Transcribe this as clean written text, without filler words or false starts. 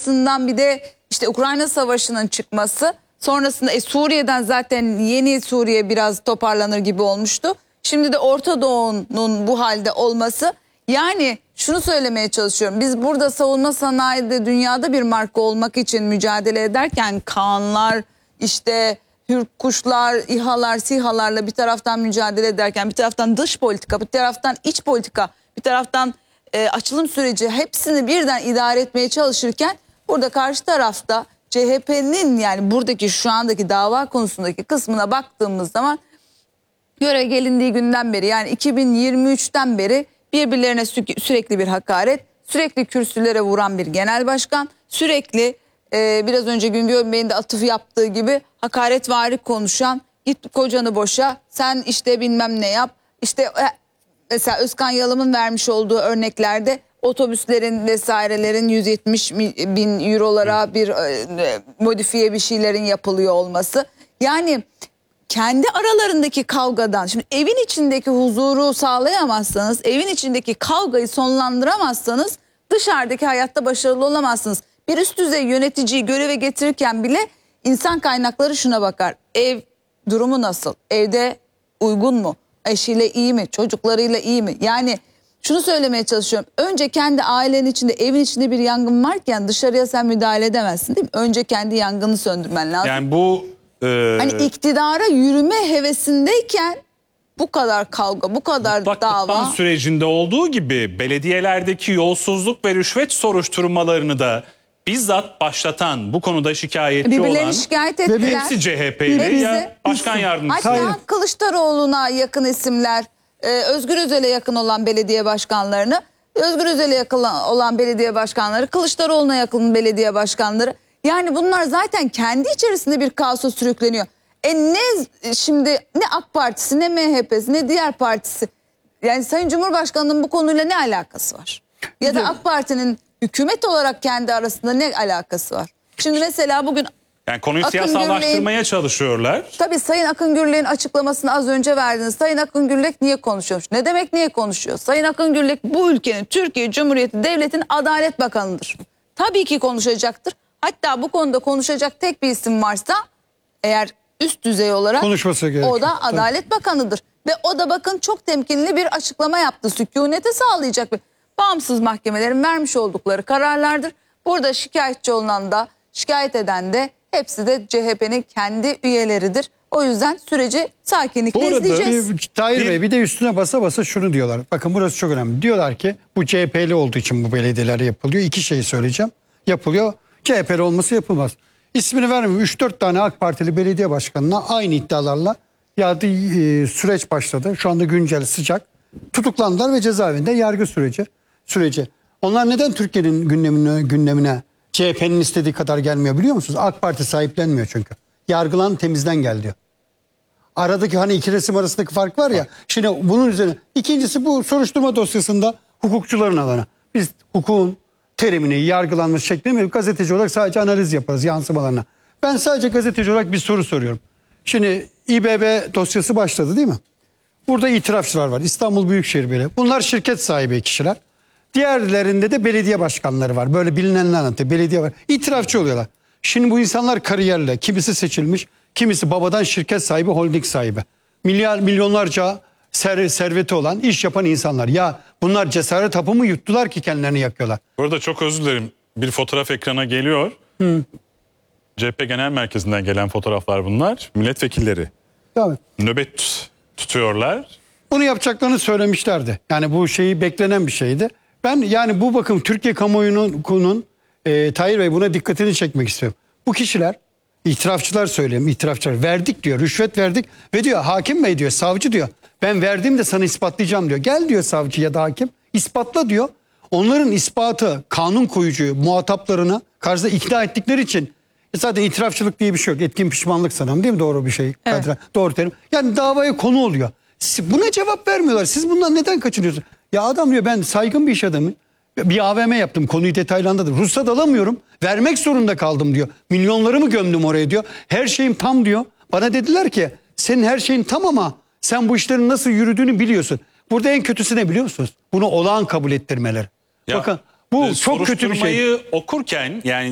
Arkasından bir de işte Ukrayna Savaşı'nın çıkması. Sonrasında Suriye'den zaten yeni Suriye biraz toparlanır gibi olmuştu. Şimdi de Orta Doğu'nun bu halde olması. Yani şunu söylemeye çalışıyorum. Biz burada savunma sanayide dünyada bir marka olmak için mücadele ederken Kaanlar, işte Hürkuşlar, İHA'lar, SİHA'larla bir taraftan mücadele ederken, bir taraftan dış politika, bir taraftan iç politika, bir taraftan açılım süreci, hepsini birden idare etmeye çalışırken burada karşı tarafta CHP'nin, yani buradaki şu andaki dava konusundaki kısmına baktığımız zaman göre gelindiği günden beri, yani 2023'ten beri birbirlerine sürekli bir hakaret, sürekli kürsülere vuran bir genel başkan, sürekli biraz önce Güngör Bey'in de atıf yaptığı gibi hakaretvari konuşan, git kocanı boşa, sen işte bilmem ne yap. İşte mesela Özkan Yalım'ın vermiş olduğu örneklerde otobüslerin vesairelerin 170 bin eurolara bir modifiye bir şeylerin yapılıyor olması. Yani kendi aralarındaki kavgadan, şimdi evin içindeki huzuru sağlayamazsanız, evin içindeki kavgayı sonlandıramazsanız dışarıdaki hayatta başarılı olamazsınız. Bir üst düzey yöneticiyi göreve getirirken bile insan kaynakları şuna bakar: ev durumu nasıl? Evde uygun mu? Eşiyle iyi mi? Çocuklarıyla iyi mi? Yani şunu söylemeye çalışıyorum. Önce kendi ailenin içinde, evin içinde bir yangın varken dışarıya sen müdahale edemezsin, değil mi? Önce kendi yangını söndürmen lazım. Yani bu hani iktidara yürüme hevesindeyken bu kadar kavga, bu kadar dava sürecinde olduğu gibi belediyelerdeki yolsuzluk ve rüşvet soruşturmalarını da bizzat başlatan, bu konuda şikayetçi olan şikayet ettiler. hepsi CHP'li ya başkan yardımcısı. Hatta Kılıçdaroğlu'na yakın isimler, Özgür Özel'e yakın olan belediye başkanlarını, Özgür Özel'e yakın olan belediye başkanları, Kılıçdaroğlu'na yakın belediye başkanları. Yani bunlar zaten kendi içerisinde bir kaosa sürükleniyor. Şimdi ne AK Partisi, ne MHP'si, ne diğer partisi. Yani Sayın Cumhurbaşkanı'nın bu konuyla ne alakası var? Ya da AK Parti'nin hükümet olarak kendi arasında ne alakası var? Şimdi mesela bugün yani konuyu siyasallaştırmaya çalışıyorlar. Tabii Sayın Akın Gürlek'in açıklamasını az önce verdiniz. Sayın Akın Gürlek niye konuşuyormuş? Ne demek niye konuşuyor? Sayın Akın Gürlek bu ülkenin, Türkiye Cumhuriyeti Devleti'nin Adalet Bakanı'dır. Tabii ki konuşacaktır. Hatta bu konuda konuşacak tek bir isim varsa eğer üst düzey olarak o da Adalet Bakanı'dır. Ve o da bakın çok temkinli bir açıklama yaptı. Sükunete sağlayacak bir bağımsız mahkemelerin vermiş oldukları kararlardır. Burada şikayetçi olunan da şikayet eden de hepsi de CHP'nin kendi üyeleridir. O yüzden süreci sakinlikle izleyeceğiz. Tahir Bey bir de üstüne basa basa şunu diyorlar. Bakın burası çok önemli. Diyorlar ki bu CHP'li olduğu için bu belediyeler yapılıyor. İki şeyi söyleyeceğim. Yapılıyor. CHP'li olması yapılmaz. İsmini vermeyeyim. 3-4 tane AK Partili belediye başkanına aynı iddialarla süreç başladı. Şu anda güncel, sıcak. Tutuklandılar ve cezaevinde yargı süreci. Onlar neden Türkiye'nin gündemine CHP'nin istediği kadar gelmiyor biliyor musunuz? AK Parti sahiplenmiyor çünkü. Yargılan temizden gel diyor. Aradaki hani iki resim arasındaki fark var ya. Şimdi bunun üzerine. İkincisi bu soruşturma dosyasında hukukçuların alanı. Biz hukukun terimini, yargılanmış şeklini gazeteci olarak sadece analiz yaparız yansımalarına. Ben sadece gazeteci olarak bir soru soruyorum. Şimdi İBB dosyası başladı değil mi? Burada itirafçılar var. İstanbul Büyükşehir Belediyesi. Bunlar şirket sahibi kişiler. Diğerlerinde de belediye başkanları var. Böyle bilinenler anlatıyor. Belediye var. İtirafçı oluyorlar. Şimdi bu insanlar kariyerle, kimisi seçilmiş, kimisi babadan şirket sahibi, holding sahibi. Milyonlarca serveti olan, iş yapan insanlar. Ya bunlar cesaret hapı mı yuttular ki kendilerini yakıyorlar? Burada çok özür dilerim. Bir fotoğraf ekrana geliyor. CHP Genel Merkezi'nden gelen fotoğraflar bunlar. Milletvekilleri nöbet tutuyorlar. Bunu yapacaklarını söylemişlerdi. Yani bu şeyi beklenen bir şeydi. Ben yani bu bakım Türkiye kamuoyunun Tahir Bey buna dikkatini çekmek istiyorum. Bu kişiler itirafçılar söyleyeyim, itirafçılar verdik diyor, rüşvet verdik ve diyor hakim bey diyor, savcı diyor, ben verdiğimde sana ispatlayacağım diyor. Gel diyor savcı ya da hakim, ispatla diyor. Onların ispatı kanun koyucu muhataplarını karşısında ikna ettikleri için zaten itirafçılık diye bir şey yok. Etkin pişmanlık sanırım değil mi? Doğru bir şey. Evet. Doğru terim. Yani davaya konu oluyor. Buna cevap vermiyorlar. Siz bundan neden kaçınıyorsunuz? Ya adam diyor ben saygın bir iş adamım. Bir AVM yaptım, konuyu detaylandırdım. Ruhsat alamıyorum. Vermek zorunda kaldım diyor. Milyonlarımı gömdüm oraya diyor. Her şeyim tam diyor. Bana dediler ki senin her şeyin tam ama sen bu işlerin nasıl yürüdüğünü biliyorsun. Burada en kötüsü ne biliyor musunuz? Bunu olağan kabul ettirmeleri. Bakın bu çok kötü bir şey. Soruşturmayı okurken yani